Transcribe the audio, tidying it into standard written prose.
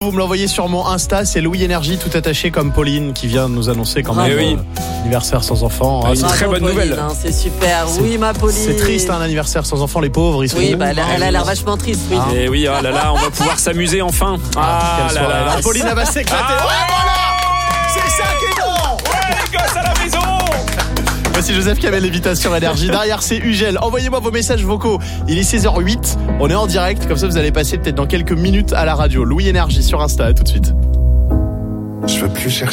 vous me l'envoyez sur mon Insta. C'est Louis Énergie tout attaché comme Pauline qui vient de nous annoncer quand même anniversaire sans enfant. C'est une très bonne nouvelle. Hein, c'est super. Oui, ma Pauline. C'est triste un anniversaire sans enfant, les pauvres. Ils sont elle a l'air vachement triste. Oui. Et oui, oh là là, on va pouvoir s'amuser enfin. Pauline elle va s'éclater. C'est ça qui est bon. Les gosses à la maison. Voici Joseph qui avait l'évitation énergie. Derrière c'est Ugel. Envoyez-moi vos messages vocaux. Il est 16h08. On est en direct. Comme ça vous allez passer peut-être dans quelques minutes à la radio. Louis Énergie sur Insta. À tout de suite. Je veux plus chercher.